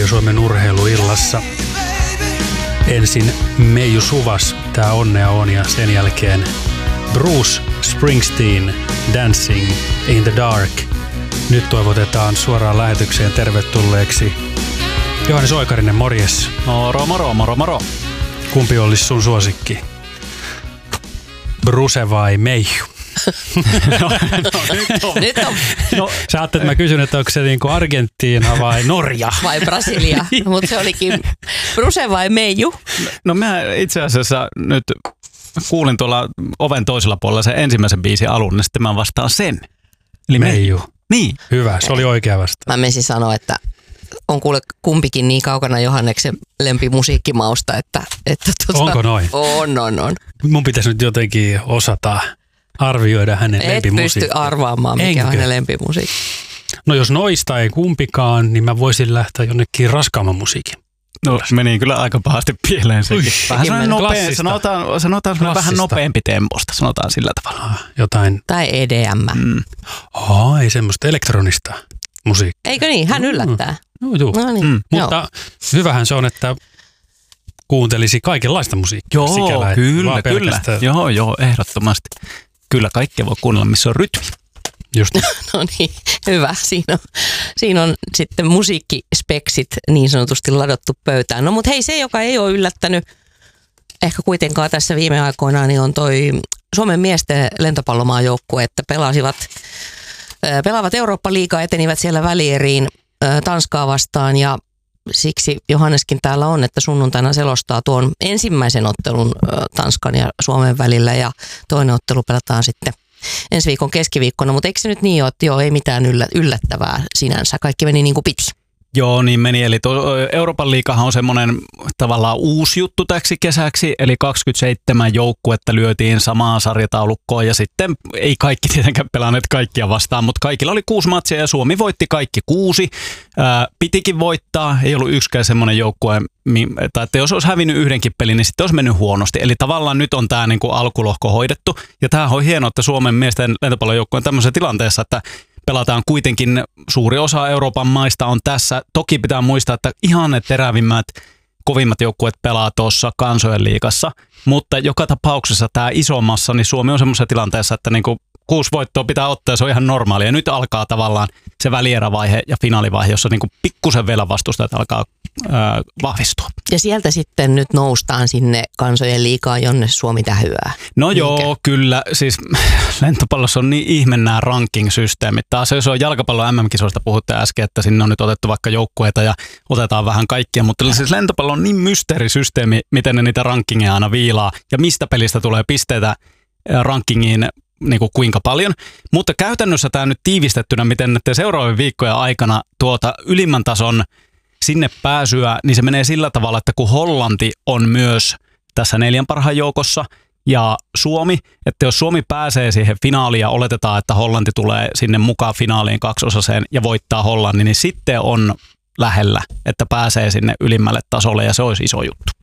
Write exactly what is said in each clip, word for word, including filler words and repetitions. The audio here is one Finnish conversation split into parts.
Radio Suomen urheiluillassa. Ensin Meiju Suvas, tää onnea on, ja sen jälkeen Bruce Springsteen, Dancing in the Dark. Nyt toivotetaan suoraan lähetykseen tervetulleeksi Johannes Oikarinen, morjes. Moro, moro, moro, moro. Kumpi olisi sun suosikki? Bruce vai Meiju? no, no, nyt on. Nyt on. No, sä ajattelet, että mä kysyn, että onko se niinku Argentiina vai Norja? Vai Brasilia, mutta se olikin Bruce vai Meiju? No mä itse asiassa nyt kuulin tuolla oven toisella puolella sen ensimmäisen biisin alun, niin sitten mä vastaan sen. Eli Meiju. Niin. Hyvä, se oli oikea vastaus. Mä menisin sanoa, että on kuule kumpikin niin kaukana Johanneksen lempimusiikkimausta, että... että tuota, Onko noin? On, on, on. Mun pitäisi nyt jotenkin osata arvioida hänen Et lempimusiikkia. pysty arvaamaan, mikä Enkö? on hänen lempimusiikki. No jos noista ei kumpikaan, niin mä voisin lähteä jonnekin raskaamman musiikin. No meni kyllä aika pahasti pieleen sekin. Ui, vähän semmoinen nopea, klassista. sanotaan, sanotaan semmoinen vähän nopeampi temposta, sanotaan sillä tavalla. Ah, jotain, Tai E D M. Mm. oh, ei semmoista elektronista musiikkia. Eikö niin? Hän yllättää. No, juu. No niin, Mm. joo. Mutta hyvähän se on, että kuuntelisi kaikenlaista musiikkia. Joo, sikällä, kyllä, vaan kyllä. pelkästään- Joo, joo, ehdottomasti. Kyllä kaikkea voi kuunnella, missä on rytmi. Just. No niin, hyvä. Siinä on, siinä on sitten musiikkispeksit niin sanotusti ladottu pöytään. No mutta hei, se joka ei ole yllättänyt ehkä kuitenkaan tässä viime aikoina, niin on toi Suomen miesten lentopallomaajoukkue, että pelasivat, ää, pelaavat Eurooppa-liigaa, etenivät siellä välieriin ää, Tanskaa vastaan ja siksi Johanneskin täällä on, että sunnuntaina selostaa tuon ensimmäisen ottelun ää, Tanskan ja Suomen välillä ja toinen ottelu pelataan sitten ensi viikon keskiviikkona, mutta eikö se nyt niin ole, että joo, ei mitään yllättävää sinänsä, kaikki meni niin kuin piti. Joo, niin meni. Eli tuo Euroopan liigahan on semmoinen tavallaan uusi juttu täksi kesäksi, eli kaksikymmentäseitsemän joukkuetta lyötiin samaan sarjataulukkoon ja sitten ei kaikki tietenkään pelanneet kaikkia vastaan, mutta kaikilla oli kuusi matsia ja Suomi voitti kaikki kuusi. Ää, pitikin voittaa, ei ollut yksikään semmoinen joukkue, tai että jos olisi hävinnyt yhdenkin pelin, niin sitten olisi mennyt huonosti. Eli tavallaan nyt on tämä niin kuin alkulohko hoidettu ja tämähän on hienoa, että Suomen miesten lentopallojoukkue on tämmöisessä tilanteessa, että pelataan kuitenkin, suuri osa Euroopan maista on tässä. Toki pitää muistaa, että ihan ne terävimmät, kovimmat joukkueet pelaa tuossa kansojen liigassa, mutta joka tapauksessa tämä isommassa, niin Suomi on semmoisessa tilanteessa, että niinku kuusi voittoa pitää ottaa, se on ihan normaalia. Ja nyt alkaa tavallaan se välierävaihe ja finaalivaihe, jossa niinku pikkusen vielä vastustajat alkaa ää, vahvistua. Ja sieltä sitten nyt noustaan sinne kansojen liigaan, jonne Suomi tähyää. No Niinkö? joo, kyllä. Siis lentopallossa on niin ihme nämä ranking-systeemit. Taas jos on jalkapallon M M-kisoista puhutte äsken, että sinne on nyt otettu vaikka joukkueita ja otetaan vähän kaikkia, mutta siis lentopallo on niin mysteerisysteemi, miten ne niitä rankingeja aina viilaa ja mistä pelistä tulee pisteitä rankingiin niin kuin kuinka paljon. Mutta käytännössä tämä nyt tiivistettynä, miten näiden seuraavien viikkojen aikana tuota ylimmän tason sinne pääsyä, niin se menee sillä tavalla, että kun Hollanti on myös tässä neljän parhaan joukossa ja Suomi, että jos Suomi pääsee siihen finaaliin ja oletetaan, että Hollanti tulee sinne mukaan finaaliin kaksosaseen ja voittaa Hollannin, niin sitten on lähellä, että pääsee sinne ylimmälle tasolle ja se olisi iso juttu.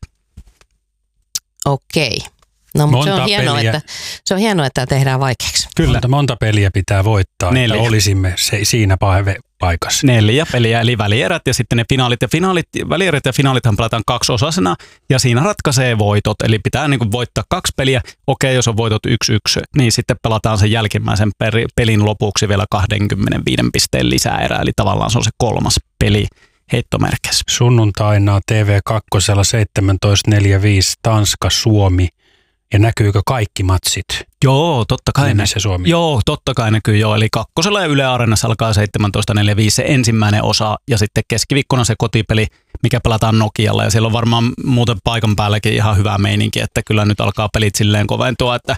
Okei. No mutta se Monta on, hienoa, peliä. että, se on hienoa, että tämä tehdään vaikeaksi. Kyllä. Monta, monta peliä pitää voittaa, Neljä. että olisimme se, siinä paive- paikassa. Neljä peliä, eli välierät ja sitten ne finaalit. Ja finaalit, välierät ja finaalithan pelataan kaksiosasena ja siinä ratkaisee voitot. Eli pitää niin kuin voittaa kaksi peliä. Okei, jos on voitot yksi yksi, niin sitten pelataan sen jälkimmäisen peri, pelin lopuksi vielä kaksikymmentäviisi pisteen lisäerä. Eli tavallaan se on se kolmas peli heittomerkissä. Sunnuntaina T V kaksi seitsemäntoista neljäkymmentäviisi Tanska, Suomi. Ja näkyykö kaikki matsit? Joo, totta kai. Ne, se Suomi. Joo, totta kai näkyy joo. Eli kakkosella ja Yle Areenassa alkaa seitsemäntoista neljäkymmentäviisi se ensimmäinen osa ja sitten keskiviikkona se kotipeli, mikä pelataan Nokialla. Ja siellä on varmaan muuten paikan päälläkin ihan hyvä meininki, että kyllä nyt alkaa pelit silleen koventua, että